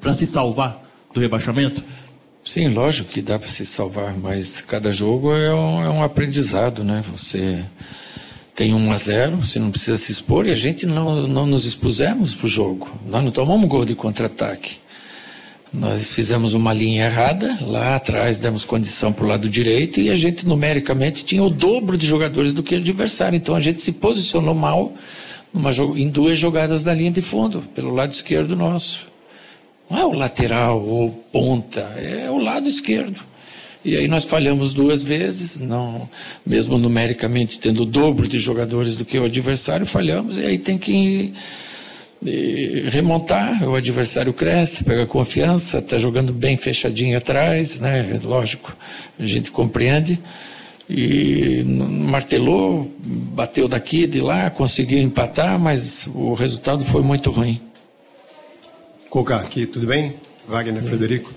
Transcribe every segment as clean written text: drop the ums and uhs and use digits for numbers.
para se salvar do rebaixamento? Sim, lógico que dá para se salvar, mas cada jogo é um aprendizado, né? Você tem 1-0, você não precisa se expor, e a gente não nos expusemos para o jogo. Nós não tomamos gol de contra-ataque. Nós fizemos uma linha errada, lá atrás demos condição para o lado direito, e a gente numericamente tinha o dobro de jogadores do que o adversário. Então a gente se posicionou mal em 2 jogadas da linha de fundo, pelo lado esquerdo nosso. Não é o lateral ou ponta, é o lado esquerdo. E aí nós falhamos 2 vezes, não, mesmo numericamente tendo o dobro de jogadores do que o adversário, falhamos, e aí tem que remontar. O adversário cresce, pega confiança, está jogando bem fechadinho atrás, né? Lógico, a gente compreende, e martelou, bateu daqui, de lá, conseguiu empatar, mas o resultado foi muito ruim. Cuca, aqui, tudo bem? Wagner, Frederico.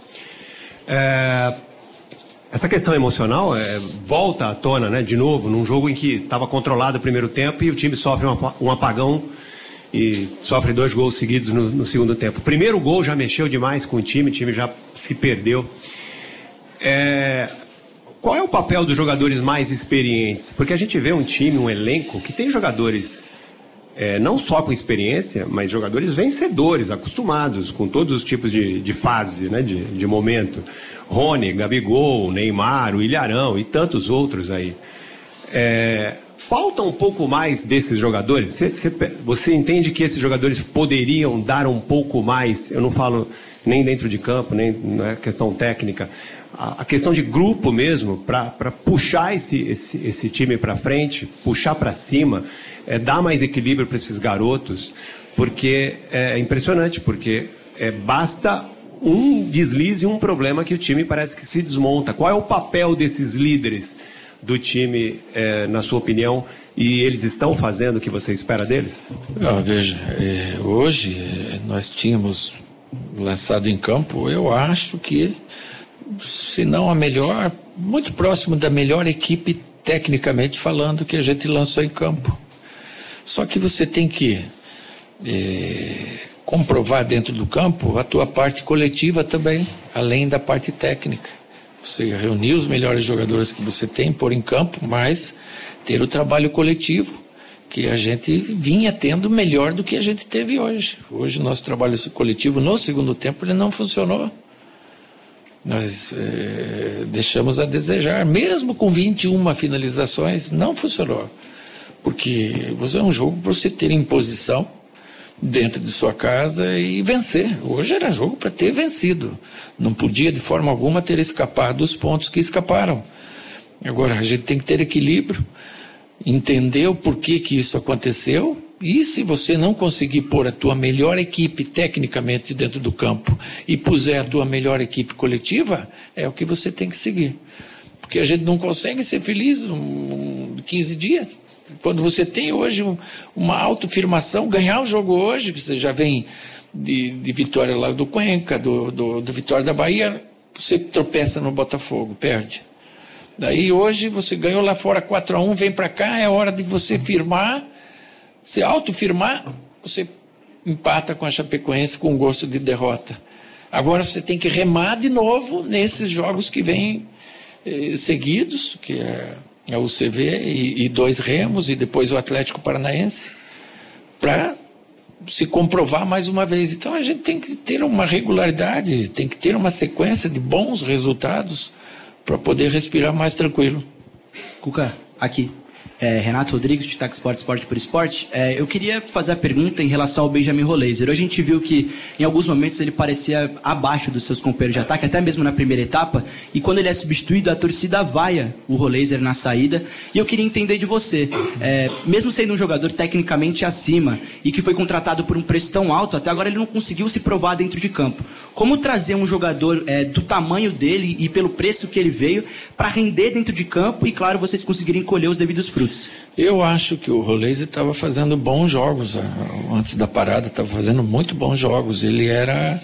Essa questão emocional volta à tona, né, de novo, num jogo em que estava controlado o primeiro tempo e o time sofre um apagão e sofre 2 gols seguidos no segundo tempo. O primeiro gol já mexeu demais com o time já se perdeu. Qual é o papel dos jogadores mais experientes? Porque a gente vê um time, um elenco que tem jogadores não só com experiência, mas jogadores vencedores, acostumados com todos os tipos de fase, né, de momento. Rony, Gabigol, Neymar, o Ilharão e tantos outros aí. Falta um pouco mais desses jogadores? Você entende que esses jogadores poderiam dar um pouco mais? Eu não falo nem dentro de campo, nem na questão técnica. A questão de grupo mesmo, para puxar esse time para frente, puxar para cima, dar mais equilíbrio para esses garotos, porque é impressionante, porque basta um deslize e um problema que o time parece que se desmonta. Qual é o papel desses líderes do time, na sua opinião, e eles estão fazendo o que você espera deles? Veja, hoje nós tínhamos lançado em campo, eu acho que, se não a melhor, muito próximo da melhor equipe, tecnicamente falando, que a gente lançou em campo. Só que você tem que comprovar dentro do campo a tua parte coletiva também, além da parte técnica. Você reunir os melhores jogadores que você tem, pôr em campo, mas ter o trabalho coletivo, que a gente vinha tendo melhor do que a gente teve hoje. Hoje o nosso trabalho coletivo no segundo tempo ele não funcionou. Nós deixamos a desejar, mesmo com 21 finalizações, não funcionou. Porque você é um jogo para você ter imposição dentro de sua casa e vencer. Hoje era jogo para ter vencido. Não podia de forma alguma ter escapado dos pontos que escaparam. Agora a gente tem que ter equilíbrio, entender o porquê que isso aconteceu, e se você não conseguir pôr a tua melhor equipe tecnicamente dentro do campo e puser a tua melhor equipe coletiva, é o que você tem que seguir. Porque a gente não consegue ser feliz 15 dias. Quando você tem hoje uma autoafirmação, ganhar o jogo hoje, que você já vem de vitória lá do Cuenca, do Vitória da Bahia, você tropeça no Botafogo, perde. Daí hoje você ganhou lá fora 4-1, vem para cá, é hora de você firmar, se autofirmar, você empata com a Chapecoense com gosto de derrota. Agora você tem que remar de novo nesses jogos que vêm seguidos, que é a UCV e 2 Remos e depois o Atlético Paranaense, para se comprovar mais uma vez. Então a gente tem que ter uma regularidade, tem que ter uma sequência de bons resultados para poder respirar mais tranquilo. Cuca, aqui. Renato Rodrigues, de Tax Sport, Esporte por Esporte. Eu queria fazer a pergunta em relação ao Benjamin Roleiser. Hoje a gente viu que em alguns momentos ele parecia abaixo dos seus companheiros de ataque, até mesmo na primeira etapa, e quando ele é substituído, a torcida vaia o Roleiser na saída. E eu queria entender de você, mesmo sendo um jogador tecnicamente acima e que foi contratado por um preço tão alto, até agora ele não conseguiu se provar dentro de campo. Como trazer um jogador do tamanho dele e pelo preço que ele veio para render dentro de campo e, claro, vocês conseguirem colher os devidos frutos? Eu acho que o Roleiser estava fazendo bons jogos antes da parada, estava fazendo muito bons jogos. Ele era,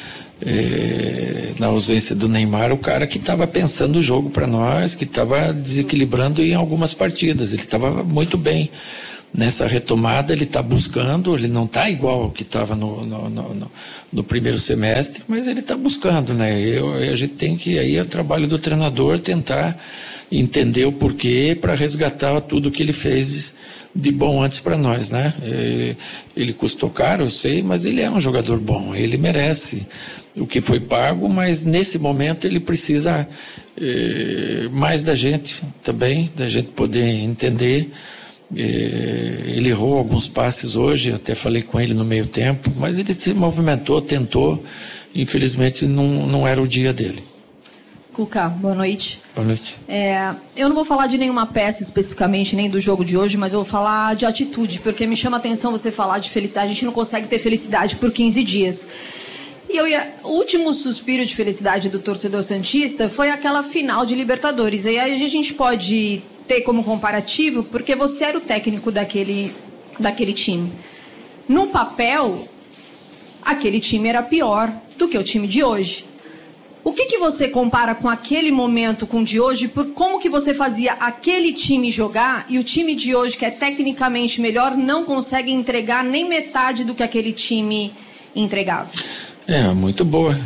na ausência do Neymar, o cara que estava pensando o jogo para nós, que estava desequilibrando em algumas partidas. Ele estava muito bem. nessa retomada ele está buscando, ele não está igual ao que estava no primeiro semestre, mas ele está buscando, né? A gente tem que, aí é o trabalho do treinador tentar entender o porquê para resgatar tudo que ele fez de bom antes para nós, né? Ele custou caro, eu sei, mas ele é um jogador bom, ele merece o que foi pago, mas nesse momento ele precisa mais da gente também, da gente poder entender. Ele errou alguns passes hoje, até falei com ele no meio tempo, mas ele se movimentou, tentou, infelizmente não era o dia dele. Cuca, boa noite. Boa noite. Eu não vou falar de nenhuma peça especificamente, nem do jogo de hoje, mas eu vou falar de atitude, porque me chama a atenção você falar de felicidade. A gente não consegue ter felicidade por 15 dias. E o último suspiro de felicidade do torcedor santista foi aquela final de Libertadores. E aí a gente pode ter como comparativo, porque você era o técnico daquele time. No papel, aquele time era pior do que o time de hoje. O que você compara com aquele momento com o de hoje, por como que você fazia aquele time jogar e o time de hoje, que é tecnicamente melhor, não consegue entregar nem metade do que aquele time entregava? Muito boa.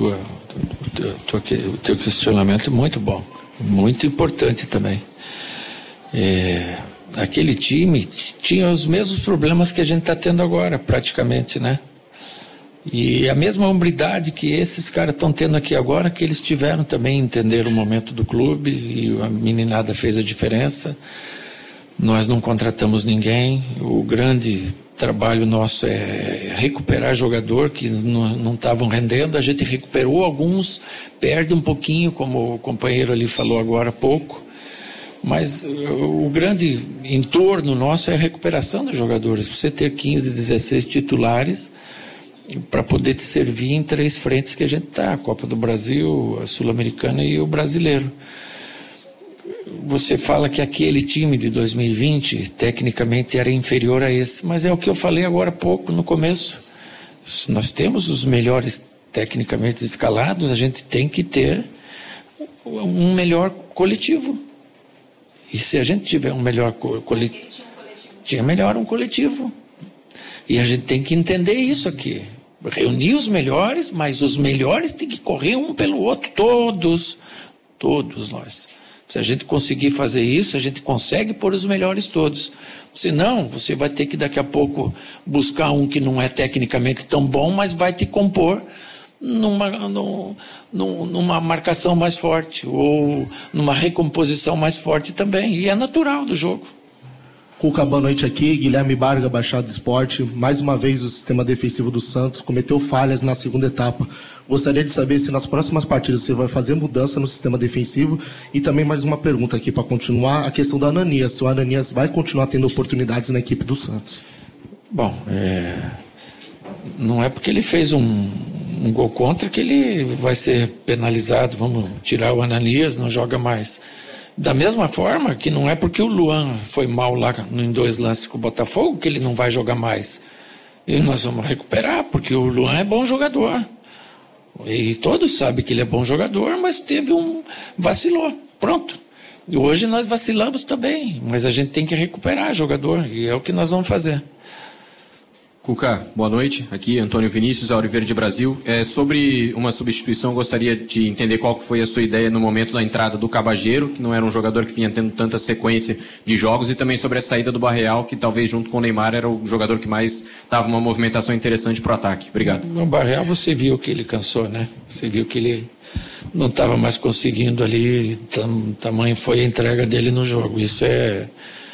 O teu questionamento é muito bom. Muito importante também. Aquele time tinha os mesmos problemas que a gente está tendo agora, praticamente, né? E a mesma hombridade que esses caras estão tendo aqui agora, que eles tiveram também, entender o momento do clube, e a meninada fez a diferença. Nós não contratamos ninguém, o grande trabalho nosso é recuperar jogador que não estavam rendendo, a gente recuperou alguns, perde um pouquinho, como o companheiro ali falou agora há pouco, mas o grande entorno nosso é a recuperação dos jogadores. Você ter 15, 16 titulares para poder te servir em 3 frentes que a gente está, a Copa do Brasil, a Sul-Americana e o Brasileiro. Você fala que aquele time de 2020 tecnicamente era inferior a esse, mas é o que eu falei agora há pouco, no começo. Nós temos os melhores tecnicamente escalados, a gente tem que ter um melhor coletivo. E se a gente tiver um melhor coletivo, tinha melhor um coletivo. E a gente tem que entender isso aqui. Reunir os melhores, mas os melhores têm que correr um pelo outro, todos nós. Se a gente conseguir fazer isso, a gente consegue pôr os melhores todos. Senão, você vai ter que daqui a pouco buscar um que não é tecnicamente tão bom, mas vai te compor numa marcação mais forte, ou numa recomposição mais forte também. E é natural do jogo. Cuca, boa noite aqui. Guilherme Barga, Baixada Esporte. Mais uma vez o sistema defensivo do Santos cometeu falhas na segunda etapa. Gostaria de saber se nas próximas partidas você vai fazer mudança no sistema defensivo. E também mais uma pergunta aqui para continuar, a questão do Ananias. Se o Ananias vai continuar tendo oportunidades na equipe do Santos? Bom, não é porque ele fez um gol contra que ele vai ser penalizado. Vamos tirar o Ananias, não joga mais. Da mesma forma que não é porque o Luan foi mal lá em 2 lances com o Botafogo que ele não vai jogar mais. E nós vamos recuperar, porque o Luan é bom jogador. E todos sabem que ele é bom jogador, mas vacilou. Pronto. E hoje nós vacilamos também, mas a gente tem que recuperar jogador, e é o que nós vamos fazer. Cuca, boa noite. Aqui, Antônio Vinícius, Auriverde Brasil. Sobre uma substituição, gostaria de entender qual foi a sua ideia no momento da entrada do Cabageiro, que não era um jogador que vinha tendo tanta sequência de jogos, e também sobre a saída do Barreal, que talvez junto com o Neymar era o jogador que mais dava uma movimentação interessante para o ataque. Obrigado. No Barreal você viu que ele cansou, né? Você viu que ele não estava mais conseguindo ali, tamanho foi a entrega dele no jogo. Isso é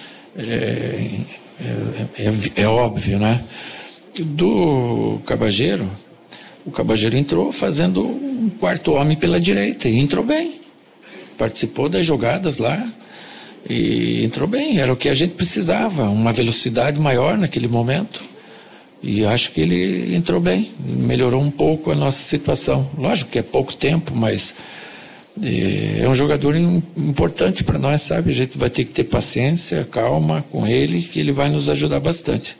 óbvio, né? Do Cabageiro, o Cabageiro entrou fazendo um quarto homem pela direita e entrou bem, participou das jogadas lá e entrou bem, era o que a gente precisava, uma velocidade maior naquele momento, e acho que ele entrou bem, melhorou um pouco a nossa situação. Lógico que é pouco tempo, mas é um jogador importante para nós, sabe? A gente vai ter que ter paciência, calma com ele, que ele vai nos ajudar bastante.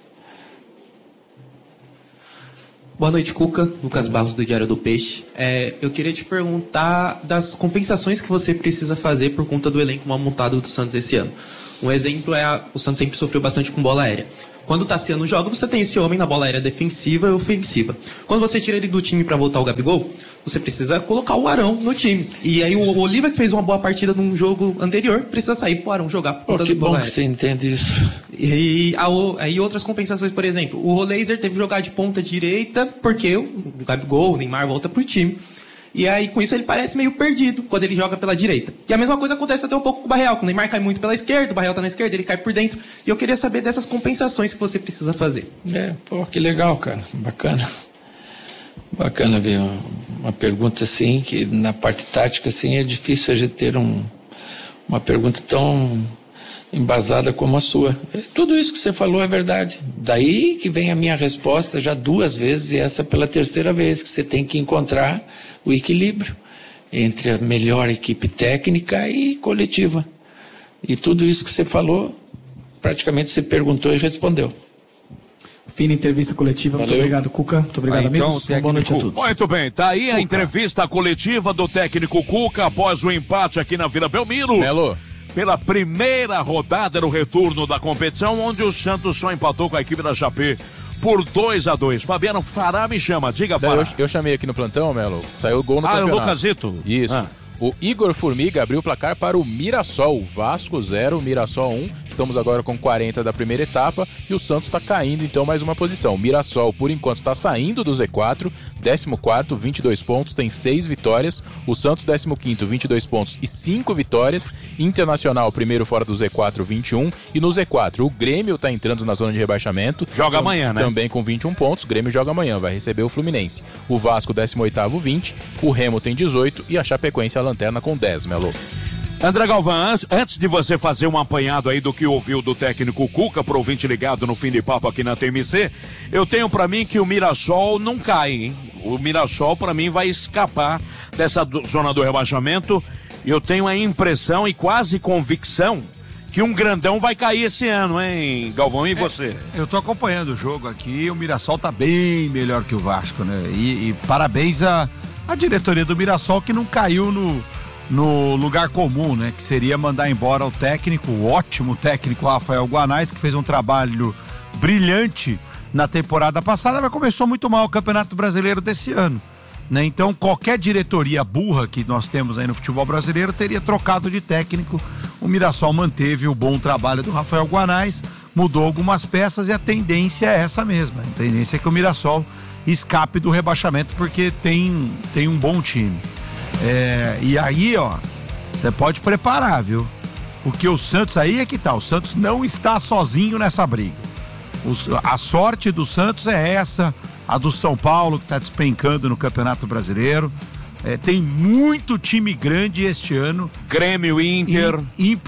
Boa noite, Cuca. Lucas Barros, do Diário do Peixe. Eu queria te perguntar das compensações que você precisa fazer por conta do elenco mal montado do Santos esse ano. Um exemplo o Santos sempre sofreu bastante com bola aérea. Quando o Tassiano joga, você tem esse homem na bola aérea defensiva e ofensiva. Quando você tira ele do time para voltar o Gabigol, você precisa colocar o Arão no time. E aí o Oliva, que fez uma boa partida num jogo anterior, precisa sair pro Arão jogar. Que bom que você entende isso. E aí outras compensações, por exemplo, o Roleiser teve que jogar de ponta direita porque o Gabigol, o Neymar volta pro time. E aí, com isso, ele parece meio perdido quando ele joga pela direita. E a mesma coisa acontece até um pouco com o Barreal. O Neymar cai muito pela esquerda, o Barreal tá na esquerda, ele cai por dentro. E eu queria saber dessas compensações que você precisa fazer. Que legal, cara. Bacana. Bacana ver uma pergunta assim, que na parte tática, assim, é difícil a gente ter uma pergunta tão embasada como a sua. Tudo isso que você falou é verdade. Daí que vem a minha resposta já 2 vezes, e essa pela 3ª vez, que você tem que encontrar o equilíbrio entre a melhor equipe técnica e coletiva. E tudo isso que você falou, praticamente você perguntou e respondeu. Fina entrevista coletiva. Valeu. Muito obrigado, Cuca. Muito obrigado, amigos. Boa noite a todos. Muito bem, tá aí a entrevista coletiva do técnico Cuca após o empate aqui na Vila Belmiro. Melo. Pela primeira rodada no retorno da competição, onde o Santos só empatou com a equipe da Chapé por 2-2. Fabiano Fará me chama, diga, Fará. Eu chamei aqui no plantão, Melo. Saiu o gol no campeonato. O Lucasito. Isso. O Igor Formiga abriu o placar para o Mirassol. Vasco 0, Mirassol 1. Estamos agora com 40 da primeira etapa e o Santos está caindo, então, mais uma posição. O Mirassol, por enquanto, está saindo do Z4. 14º, 22 pontos, tem 6 vitórias. O Santos, 15º, 22 pontos e 5 vitórias. Internacional, primeiro fora do Z4, 21. E no Z4, o Grêmio está entrando na zona de rebaixamento. Joga amanhã, né? Também com 21 pontos. O Grêmio joga amanhã, vai receber o Fluminense. O Vasco, 18º, 20. O Remo tem 18 e a Chapecoense, a lanterna, com 10, Melo. André Galvão, antes de você fazer um apanhado aí do que ouviu do técnico Cuca pro ouvinte ligado no Fim de Papo aqui na TMC, eu tenho pra mim que o Mirassol não cai, hein? O Mirassol pra mim vai escapar dessa zona do rebaixamento. Eu tenho a impressão e quase convicção que um grandão vai cair esse ano, hein, Galvão? E você? Eu tô acompanhando o jogo aqui, o Mirassol tá bem melhor que o Vasco, né? E parabéns à diretoria do Mirassol, que não caiu no lugar comum, né? Que seria mandar embora o ótimo técnico Rafael Guanais, que fez um trabalho brilhante na temporada passada, mas começou muito mal o Campeonato Brasileiro desse ano, né? Então qualquer diretoria burra que nós temos aí no futebol brasileiro teria trocado de técnico. O Mirassol manteve o bom trabalho do Rafael Guanais, mudou algumas peças e a tendência é essa mesma. A tendência é que o Mirassol escape do rebaixamento, porque tem um bom time. E aí, ó, você pode preparar, viu? Porque o Santos, aí é que tá, o Santos não está sozinho nessa briga. A sorte do Santos é essa, a do São Paulo, que tá despencando no Campeonato Brasileiro. Tem muito time grande este ano. Grêmio, Inter.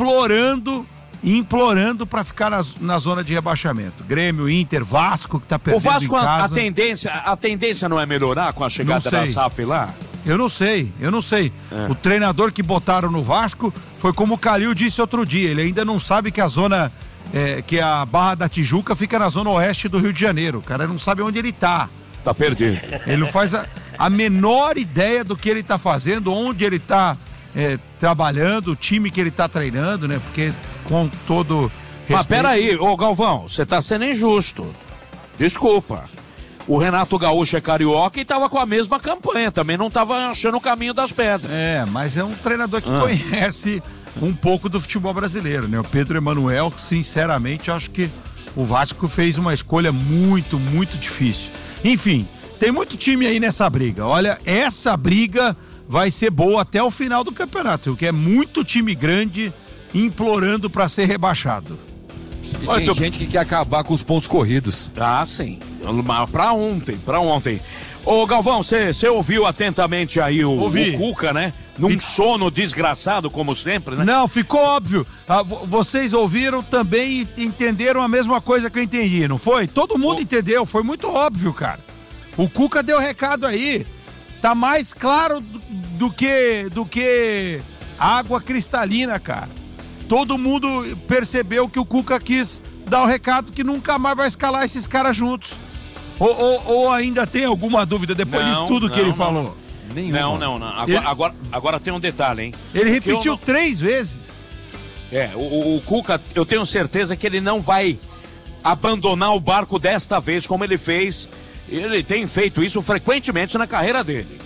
Implorando para ficar na zona de rebaixamento. Grêmio, Inter, Vasco, que tá perdendo em casa. O Vasco, a tendência não é melhorar com a chegada da SAF lá? Eu não sei. O treinador que botaram no Vasco foi como o Calil disse outro dia, ele ainda não sabe que a zona, que a Barra da Tijuca fica na zona oeste do Rio de Janeiro. O cara não sabe onde ele tá. Tá perdido. Ele não faz a menor ideia do que ele tá fazendo, onde ele tá trabalhando, o time que ele tá treinando, né? Porque com todo respeito... Mas peraí, ô Galvão, você tá sendo injusto. Desculpa. O Renato Gaúcho é carioca e tava com a mesma campanha, também não tava achando o caminho das pedras. Mas é um treinador que conhece um pouco do futebol brasileiro, né? O Pedro Emanuel, sinceramente, acho que o Vasco fez uma escolha muito, muito difícil. Enfim, tem muito time aí nessa briga. Olha, essa briga vai ser boa até o final do campeonato, porque é muito time grande implorando para ser rebaixado. E tem gente que quer acabar com os pontos corridos. Ah, sim. Pra ontem. Ô, Galvão, você ouviu atentamente aí o Cuca, né? Num sono desgraçado, como sempre, né? Não, ficou óbvio. Vocês ouviram também e entenderam a mesma coisa que eu entendi, não foi? Todo mundo entendeu, foi muito óbvio, cara. O Cuca deu recado aí. Tá mais claro do que água cristalina, cara. Todo mundo percebeu que o Cuca quis dar o recado que nunca mais vai escalar esses caras juntos. Ou ainda tem alguma dúvida depois de tudo que ele falou? Não. Agora tem um detalhe, hein? Ele repetiu 3 vezes. O Cuca, eu tenho certeza que ele não vai abandonar o barco desta vez como ele fez. Ele tem feito isso frequentemente na carreira dele.